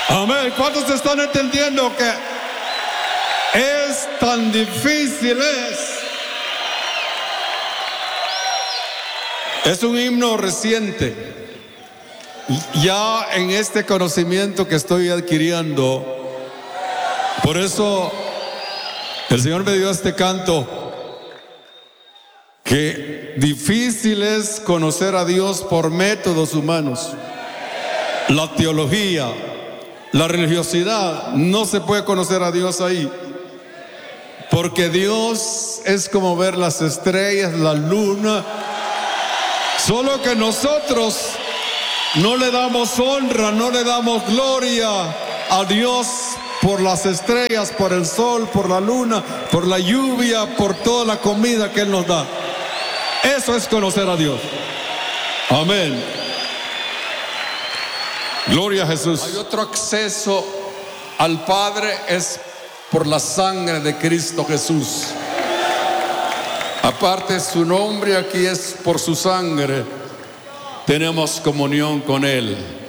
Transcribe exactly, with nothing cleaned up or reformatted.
Amén. ¿Cuántos están entendiendo que es tan difícil? Es, es un himno reciente. Ya en este conocimiento que estoy adquiriendo, por eso el Señor me dio este canto, que difícil es conocer a Dios por métodos humanos. La teología, la religiosidad, no se puede conocer a Dios ahí, porque Dios es como ver las estrellas, la luna, solo que nosotros no le damos honra, no le damos gloria a Dios por las estrellas, por el sol, por la luna, por la lluvia, por toda la comida que Él nos da. Eso es conocer a Dios. Amén. Gloria a Jesús. Hay otro acceso al Padre, es por la sangre de Cristo Jesús. Aparte su nombre, aquí es por su sangre. Tenemos comunión con Él.